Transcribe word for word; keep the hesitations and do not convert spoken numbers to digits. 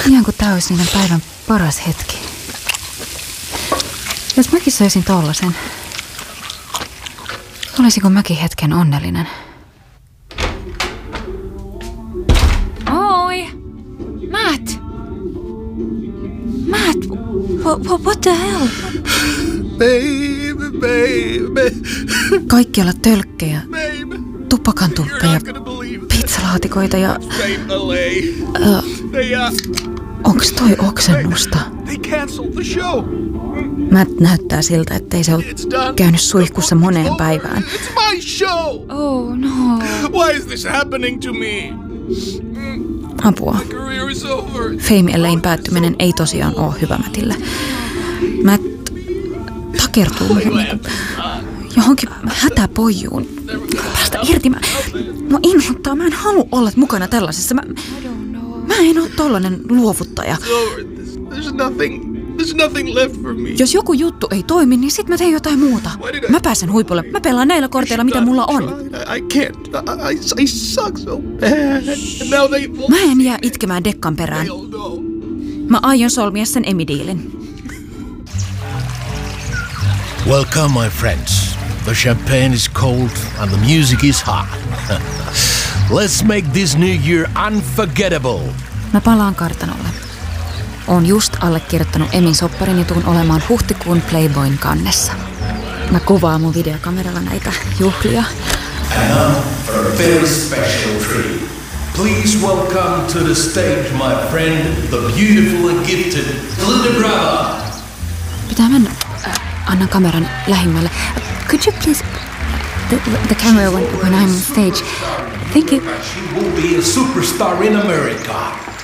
Ihan kuin tää olisi niiden päivän paras hetki. Jos mäkin söisin tollasen, olisiko mäkin hetken onnellinen? Oi! Matt! Matt! What, what the hell? Baby, baby. Kaikkialla tölkkejä, Baby. tupakantuppeja, pizzalaatikoita ja... Uh, onks toi oksennusta? Matt näyttää siltä, ettei se ole käynyt suihkussa moneen päivään. Oh no. Why is this happening to me? Apua. Fame L A:n päättyminen ei tosiaan ole hyvä Mattille. Matt takertuu johonkin hätäpojuun. Päästä irti. Mä, mä inhottaa. Mä en halua olla mukana tällaisessa. Mä, mä en ole tollainen luovuttaja. Jos joku juttu ei toimi, niin sit mä teen jotain muuta. Mä pääsen huipulle. Mä pelaan näillä korteilla, mitä mulla on. Mä en jää itkemään dekkan perään. Mä aion solmia sen Emmy-diilin. Welcome, my friends. The champagne is cold and the music is hot. Let's make this new year unforgettable. Mä palaan kartanolle. Oon just allekirjoittanut Emin sopparin ja tuun olemaan huhtikuun Playboyn kannessa. Mä kuvaan mun videokameralla näitä juhlia. And now for a very special treat. Please welcome to the stage, my friend, the beautiful and gifted Linda Brava. Pitää mennä. Annan kameran lähimmälle. Could you please... The, the camera when, when I'm on stage. Thank you. She will be a superstar in America.